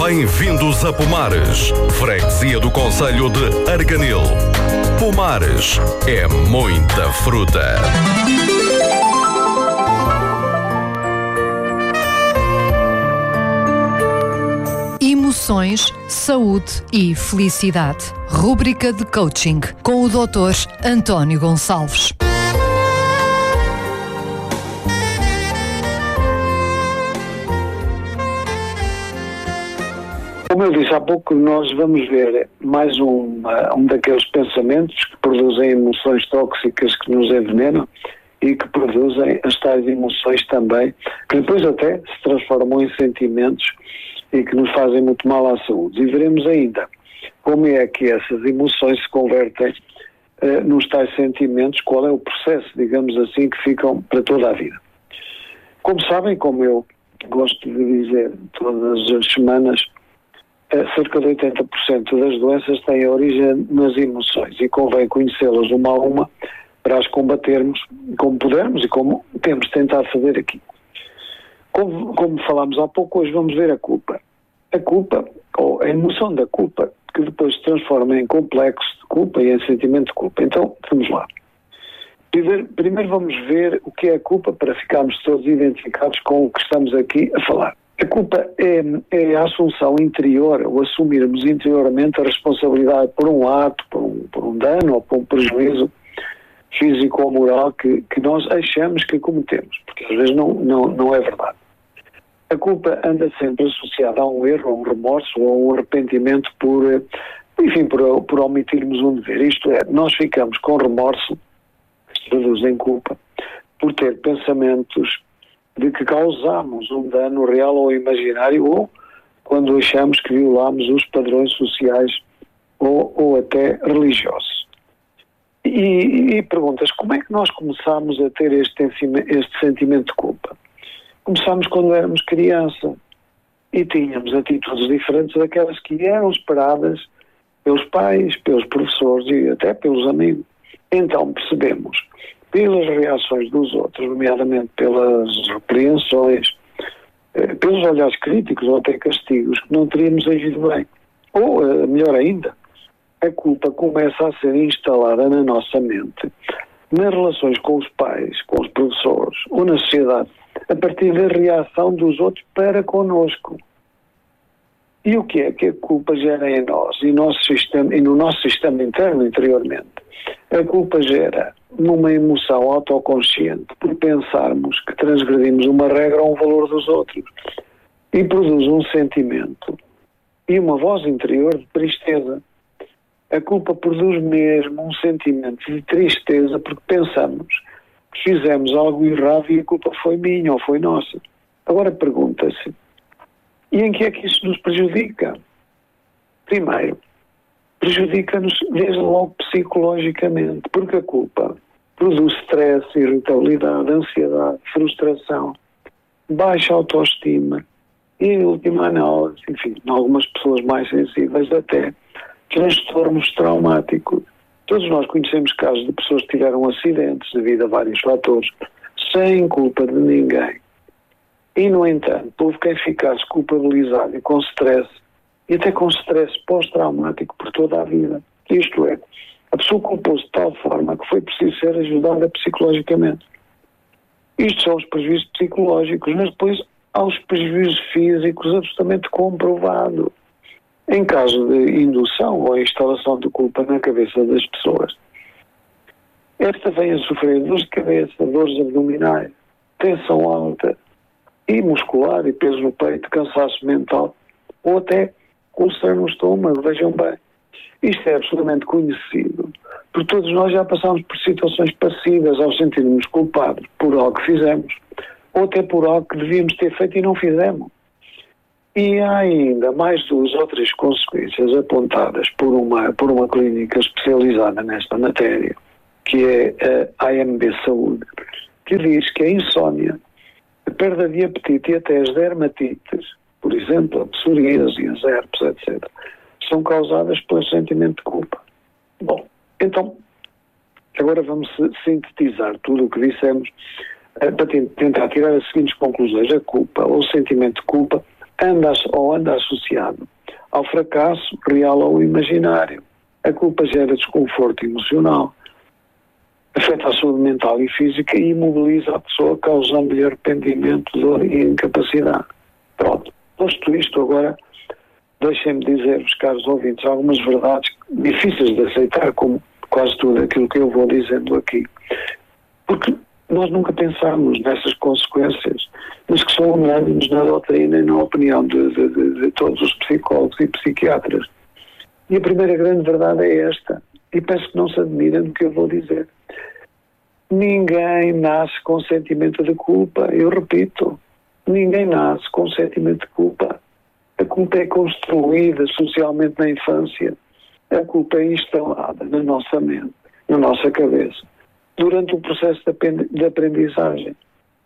Bem-vindos a Pomares, freguesia do concelho de Arganil. Pomares é muita fruta. Emoções, saúde e felicidade. Rúbrica de coaching com o Dr. António Gonçalves. Como eu disse há pouco, nós vamos ver mais um daqueles pensamentos que produzem emoções tóxicas que nos envenenam e que produzem as tais emoções também, que depois até se transformam em sentimentos e que nos fazem muito mal à saúde. E veremos ainda como é que essas emoções se convertem nos tais sentimentos, qual é o processo, digamos assim, que ficam para toda a vida. Como sabem, como eu gosto de dizer todas as semanas, cerca de 80% das doenças têm origem nas emoções e convém conhecê-las uma a uma para as combatermos como pudermos e como temos tentado fazer aqui. Como falámos há pouco, hoje vamos ver a culpa. A culpa, ou a emoção da culpa, que depois se transforma em complexo de culpa e em sentimento de culpa. Então, vamos lá. Primeiro vamos ver o que é a culpa para ficarmos todos identificados com o que estamos aqui a falar. A culpa é a assunção interior, ou assumirmos interiormente a responsabilidade por um ato, por um dano ou por um prejuízo físico ou moral que nós achamos que cometemos, porque às vezes não é verdade. A culpa anda sempre associada a um erro, a um remorso ou a um arrependimento por omitirmos um dever. Isto é, nós ficamos com remorso, que se traduz em culpa, por ter pensamentos de que causamos um dano real ou imaginário, ou quando achamos que violamos os padrões sociais ou até religiosos. E perguntas, como é que nós começamos a ter este sentimento de culpa? Começamos quando éramos criança e tínhamos atitudes diferentes daquelas que eram esperadas pelos pais, pelos professores e até pelos amigos. Então percebemos, pelas reações dos outros, nomeadamente pelas repreensões, pelos olhares críticos ou até castigos, que não teríamos agido bem. Ou, melhor ainda, a culpa começa a ser instalada na nossa mente, nas relações com os pais, com os professores ou na sociedade, a partir da reação dos outros para connosco. E o que é que a culpa gera em nós e no nosso sistema interno, interiormente? A culpa gera numa emoção autoconsciente por pensarmos que transgredimos uma regra ou um valor dos outros e produz um sentimento e uma voz interior de tristeza. A culpa produz mesmo um sentimento de tristeza porque pensamos que fizemos algo errado e a culpa foi minha ou foi nossa. Agora pergunta-se, e em que é que isso nos prejudica? Primeiro, prejudica-nos desde logo psicologicamente, porque a culpa produz stress, irritabilidade, ansiedade, frustração, baixa autoestima e, em última análise, enfim, em algumas pessoas mais sensíveis até, transtornos traumáticos. Todos nós conhecemos casos de pessoas que tiveram acidentes devido a vários fatores, sem culpa de ninguém. E, no entanto, houve quem ficasse culpabilizado e com stress, e até com stress pós-traumático por toda a vida. Isto é, a pessoa culpou-se de tal forma que foi preciso ser ajudada psicologicamente. Isto são os prejuízos psicológicos, mas depois há os prejuízos físicos absolutamente comprovados. Em caso de indução ou instalação de culpa na cabeça das pessoas, esta vem a sofrer dores de cabeça, dores abdominais, tensão alta e muscular e peso no peito, cansaço mental ou até úlcera no estômago, vejam bem. Isto é absolutamente conhecido, porque todos nós já passamos por situações passivas ao sentirmos culpados por algo que fizemos ou até por algo que devíamos ter feito e não fizemos. E há ainda mais 2 ou 3 consequências apontadas por uma clínica especializada nesta matéria, que é a AMB Saúde, que diz que a insónia, a perda de apetite e até as dermatites, por exemplo, a psoríase, as herpes, etc., são causadas pelo sentimento de culpa. Bom, então, agora vamos sintetizar tudo o que dissemos para tentar tirar as seguintes conclusões. A culpa, ou o sentimento de culpa, anda associado ao fracasso real ou imaginário. A culpa gera desconforto emocional, afeta a saúde mental e física e imobiliza a pessoa, causando-lhe arrependimento, dor e incapacidade. Pronto. Posto isto, agora deixem-me dizer-vos, caros ouvintes, algumas verdades difíceis de aceitar, como quase tudo aquilo que eu vou dizendo aqui. Porque nós nunca pensámos nessas consequências, mas que são unânimes na doutrina e na opinião de todos os psicólogos e psiquiatras. E a primeira grande verdade é esta, e peço que não se admirem do que eu vou dizer. Ninguém nasce com sentimento de culpa, eu repito, ninguém nasce com sentimento de culpa. A culpa é construída socialmente na infância, a culpa é instalada na nossa mente, na nossa cabeça, durante o processo de aprendizagem.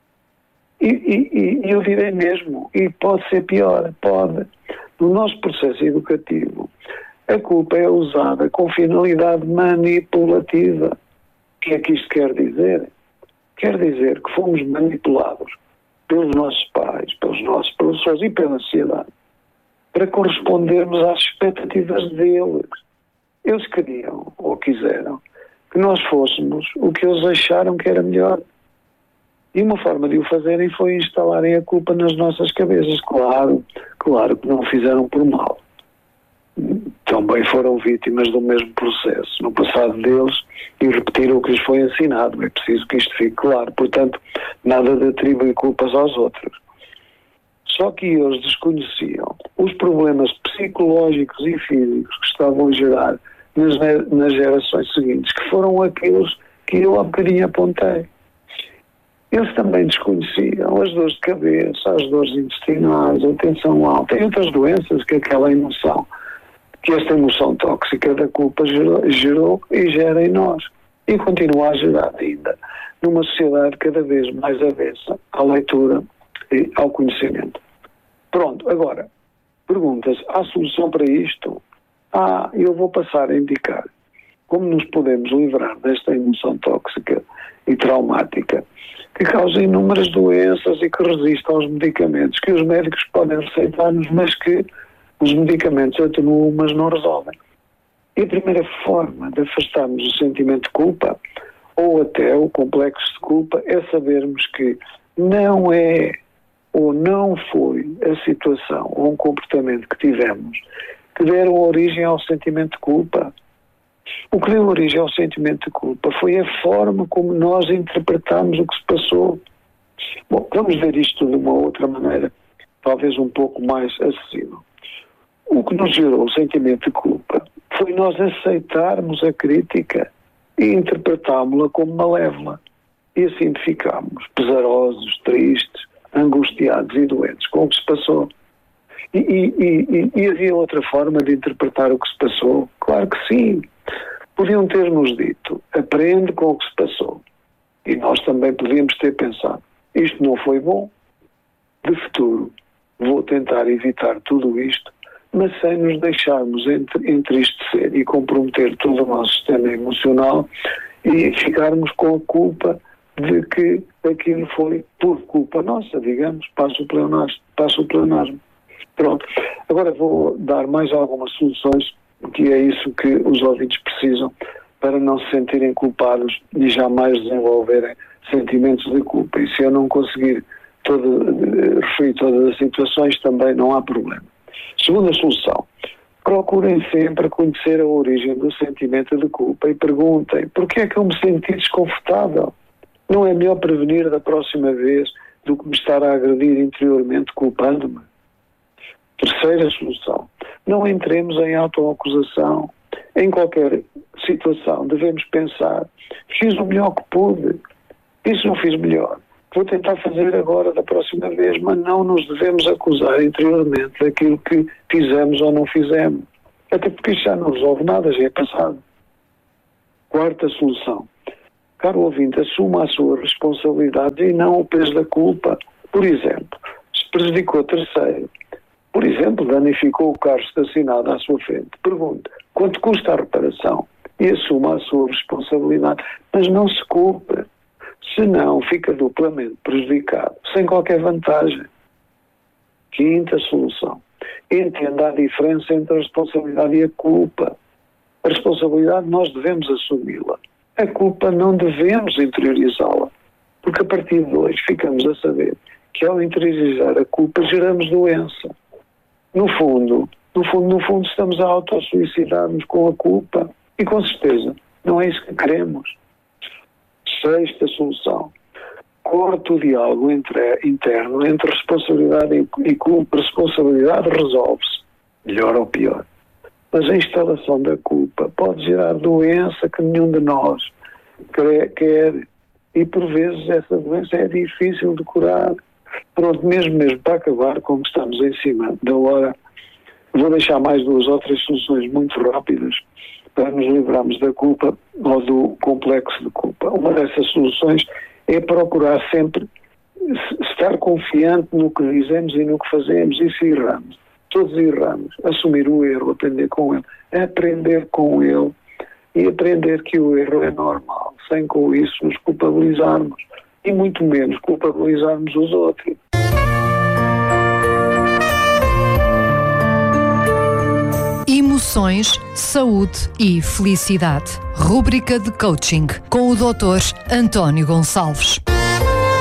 E eu direi mesmo, e pode ser pior, pode. No nosso processo educativo, a culpa é usada com finalidade manipulativa. O que é que isto quer dizer? Quer dizer que fomos manipulados pelos nossos pais, pelos nossos professores e pela sociedade para correspondermos às expectativas deles. Eles queriam, ou quiseram, que nós fôssemos o que eles acharam que era melhor. E uma forma de o fazerem foi instalarem a culpa nas nossas cabeças. Claro que não o fizeram por mal. Também foram vítimas do mesmo processo no passado deles e repetiram o que lhes foi ensinado. É preciso que isto fique claro. Portanto, nada de atribuir culpas aos outros. Só que eles desconheciam os problemas psicológicos e físicos que estavam a gerar nas gerações seguintes, que foram aqueles que eu há bocadinho apontei. Eles também desconheciam as dores de cabeça, as dores intestinais, a tensão alta e outras doenças que esta emoção tóxica da culpa gerou e gera em nós. E continua a gerar ainda numa sociedade cada vez mais avessa à leitura e ao conhecimento. Pronto, agora, pergunta-se, há solução para isto? Eu vou passar a indicar como nos podemos livrar desta emoção tóxica e traumática que causa inúmeras doenças e que resiste aos medicamentos que os médicos podem receitar-nos, mas que os medicamentos atenuam, mas não resolvem. E a primeira forma de afastarmos o sentimento de culpa, ou até o complexo de culpa, é sabermos que não é ou não foi a situação ou um comportamento que tivemos que deram origem ao sentimento de culpa. O que deu origem ao sentimento de culpa foi a forma como nós interpretamos o que se passou. Bom, vamos ver isto de uma outra maneira, talvez um pouco mais acessível. O que nos gerou o sentimento de culpa foi nós aceitarmos a crítica e interpretámos-la como malévola. E assim ficámos pesarosos, tristes, angustiados e doentes com o que se passou. E havia outra forma de interpretar o que se passou? Claro que sim. Podiam ter-nos dito, aprende com o que se passou. E nós também podíamos ter pensado, isto não foi bom, de futuro vou tentar evitar tudo isto, mas sem nos deixarmos entristecer e comprometer todo o nosso sistema emocional e ficarmos com a culpa de que aquilo foi por culpa nossa, digamos, passo o pleonasmo. Pronto. Agora vou dar mais algumas soluções, que é isso que os ouvintes precisam para não se sentirem culpados e jamais desenvolverem sentimentos de culpa. E se eu não conseguir referir todas as situações, também não há problema. Segunda solução. Procurem sempre conhecer a origem do sentimento de culpa e perguntem, porquê é que eu me senti desconfortável? Não é melhor prevenir da próxima vez do que me estar a agredir interiormente culpando-me? Terceira solução. Não entremos em autoacusação. Em qualquer situação devemos pensar, fiz o melhor que pude, isso não fiz melhor, vou tentar fazer agora da próxima vez, mas não nos devemos acusar interiormente daquilo que fizemos ou não fizemos. Até porque isso já não resolve nada, já é passado. Quarta solução. Caro ouvinte, assuma a sua responsabilidade e não o peso da culpa. Por exemplo, se prejudicou terceiro, por exemplo, danificou o carro estacionado à sua frente, pergunta, quanto custa a reparação? E assuma a sua responsabilidade, mas não se culpe, senão fica duplamente prejudicado, sem qualquer vantagem. Quinta solução. Entenda a diferença entre a responsabilidade e a culpa. A responsabilidade nós devemos assumi-la. A culpa não devemos interiorizá-la. Porque a partir de hoje ficamos a saber que ao interiorizar a culpa geramos doença. No fundo, estamos a autossuicidar-nos com a culpa. E com certeza, não é isso que queremos. Sexta solução. Corta o diálogo interno entre responsabilidade e culpa. Responsabilidade resolve-se, melhor ou pior. Mas a instalação da culpa pode gerar doença que nenhum de nós quer. E por vezes essa doença é difícil de curar. Pronto, mesmo para acabar, como estamos em cima da hora, vou deixar mais 2 ou 3 soluções muito rápidas para nos livrarmos da culpa ou do complexo de culpa. Uma dessas soluções é procurar sempre estar confiante no que dizemos e no que fazemos, e se erramos. Todos erramos. Assumir o erro, aprender com ele e aprender que o erro é normal, sem com isso nos culpabilizarmos e muito menos culpabilizarmos os outros. Emoções, saúde e felicidade. Rúbrica de coaching com o Dr. António Gonçalves.